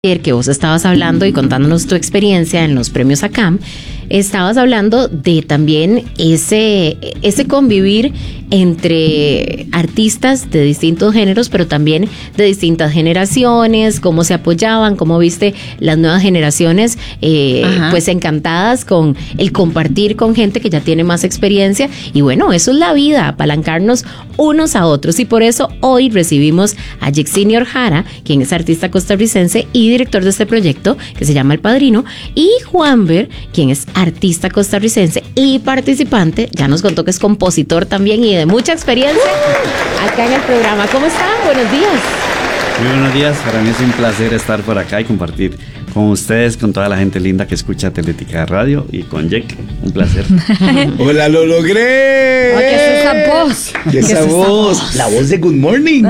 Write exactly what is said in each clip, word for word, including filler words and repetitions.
que vos estabas hablando y contándonos tu experiencia en los premios A C A M, estabas hablando de también ese, ese convivir entre artistas de distintos géneros, pero también de distintas generaciones, cómo se apoyaban, cómo viste las nuevas generaciones, eh, pues encantadas con el compartir con gente que ya tiene más experiencia. Y bueno, eso es la vida, apalancarnos unos a otros. Y por eso hoy recibimos a Yexinio Jara, quien es artista costarricense y director de este proyecto que se llama El Padrino, y Juanber, quien es artista costarricense y participante, ya nos contó que es compositor también y de mucha experiencia acá en el programa. ¿Cómo están? Buenos días. Muy buenos días, para mí es un placer estar por acá y compartir con ustedes, con toda la gente linda que escucha Teletica Radio y con Jack, un placer. ¡Hola, lo logré! ¿Qué es esa voz? ¿Qué es esa voz? La voz de Good Morning.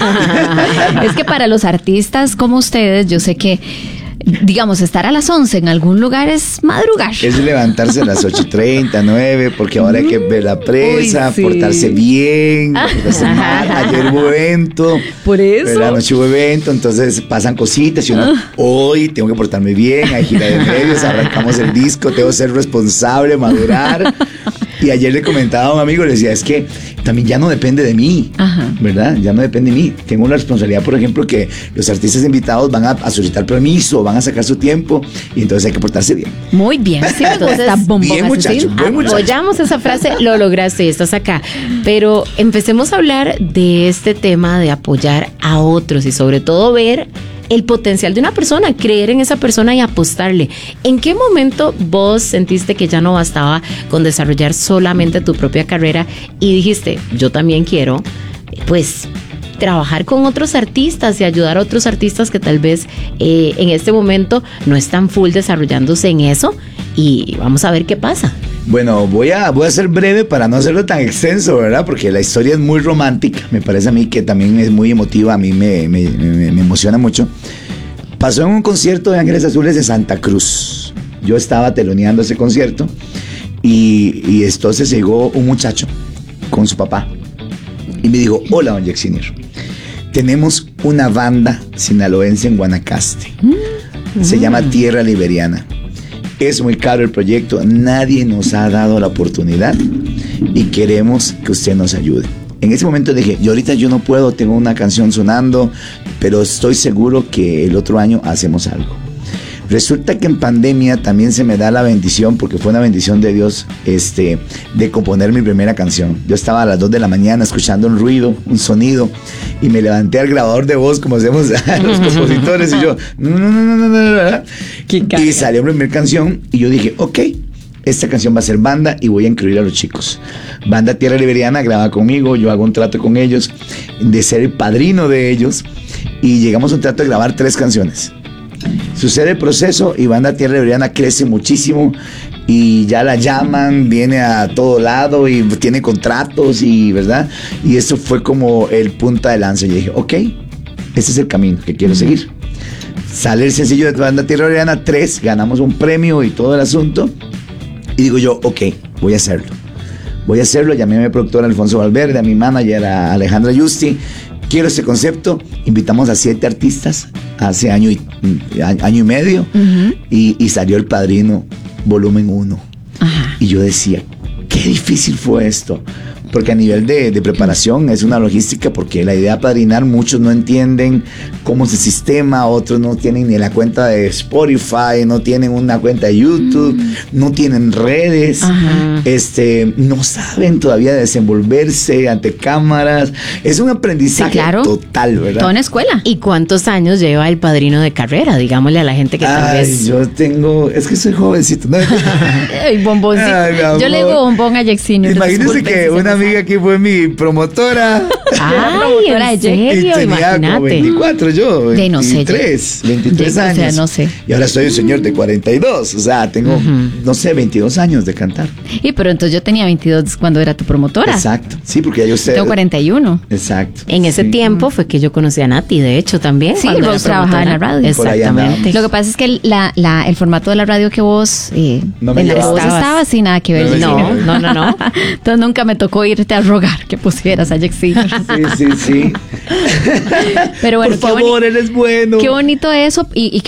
Es que para los artistas como ustedes, yo sé que, digamos, estar a las once en algún lugar es madrugar. Es levantarse a las ocho y treinta, nueve, porque ahora hay que ver la presa, Uy, sí. portarse bien, portarse mal. Ayer hubo evento. Por eso. La noche hubo evento, entonces pasan cositas y uno, hoy tengo que portarme bien, hay gira de medios, arrancamos el disco, tengo que ser responsable, madurar. Y ayer le comentaba a un amigo, le decía, es que también ya no depende de mí, Ajá. ¿verdad? Ya no depende de mí. Tengo una responsabilidad, por ejemplo, que los artistas invitados van a, a solicitar permiso, van a sacar su tiempo, y entonces hay que portarse bien. Muy bien, sí, entonces está bombón. Bien, muchachos, buen muchacho. Apoyamos esa frase, lo lograste y estás acá. Pero empecemos a hablar de este tema de apoyar a otros y sobre todo ver el potencial de una persona, creer en esa persona y apostarle. ¿En qué momento vos sentiste que ya no bastaba con desarrollar solamente tu propia carrera y dijiste, yo también quiero, pues, trabajar con otros artistas y ayudar a otros artistas que tal vez eh, en este momento no están full desarrollándose en eso? Y vamos a ver qué pasa. Bueno, voy a, voy a ser breve para no hacerlo tan extenso, ¿verdad? Porque la historia es muy romántica. Me parece a mí que también es muy emotiva. A mí me, me, me, me emociona mucho. Pasó en un concierto de Ángeles Azules de Santa Cruz. Yo estaba teloneando ese concierto y, y entonces llegó un muchacho con su papá y me dijo, hola, don Yexinio. Tenemos una banda sinaloense en Guanacaste. Mm. Se llama Tierra Liberiana. Es muy caro el proyecto, nadie nos ha dado la oportunidad y queremos que usted nos ayude. En ese momento dije, yo ahorita yo no puedo, tengo una canción sonando, pero estoy seguro que el otro año hacemos algo. Resulta que en pandemia también se me da la bendición, porque fue una bendición de Dios, este, de componer mi primera canción. Yo estaba a las dos de la mañana escuchando un ruido, un sonido, y me levanté al grabador de voz, como hacemos los compositores, y yo, no, no, no, no, no, no. Y salió mi primera canción, y yo dije, ok, esta canción va a ser banda, y voy a incluir a los chicos. Banda Tierra Liberiana graba conmigo, yo hago un trato con ellos, de ser el padrino de ellos, y llegamos a un trato de grabar tres canciones. Sucede el proceso y Banda Tierra Liberiana crece muchísimo y ya la llaman, viene a todo lado y tiene contratos y verdad, y eso fue como el punta de lanza. Y dije, ok, ese es el camino que quiero seguir. Sale el sencillo de Banda Tierra Liberiana tres, ganamos un premio y todo el asunto, y digo yo, ok, voy a hacerlo voy a hacerlo, llamé a mi productora Alfonso Valverde, a mi manager a Alejandra Yusti. Quiero este concepto, invitamos a siete artistas hace año y, año y medio, uh-huh. y, y salió El Padrino volumen uno. Uh-huh. Y yo decía, qué difícil fue esto, porque a nivel de, de preparación es una logística, porque la idea de padrinar muchos no entienden cómo es el sistema, otros no tienen ni la cuenta de Spotify, no tienen una cuenta de YouTube, mm. no tienen redes, uh-huh. este, no saben todavía desenvolverse ante cámaras. Es un aprendizaje sí, claro. total, ¿verdad? Toda una escuela. ¿Y cuántos años lleva El Padrino de carrera? Digámosle a la gente que tal Ay, vez... yo tengo, es que soy jovencito, ¿no? Ay, bomboncito. Ay, yo le digo bombón a Yexinio. Imagínense que una amiga que fue mi promotora. Ay, ¿en serio? Y tenía Imagínate. como veinticuatro yo, de no veintitrés, sé, veintitrés de, años. O sea, no sé. Y ahora soy un señor de cuarenta y dos, o sea, tengo, uh-huh. no sé, veintidós años de cantar. Y pero entonces yo tenía veintidós cuando era tu promotora. Exacto, sí, porque ya yo sé. Tengo cuarenta y uno. Exacto. En ese sí. tiempo fue que yo conocí a Nati, de hecho, también. Sí, vos trabajabas en la radio. Exactamente. Lo que pasa es que la, la, el formato de la radio que vos, eh, no me en la que vos estabas. estabas, sin nada que ver. No, no, no, no. Entonces nunca me tocó irte a rogar que pusieras a Jack Singer. Sí, sí, sí. Pero bueno, por favor, él es bueno. Qué bonito eso y, y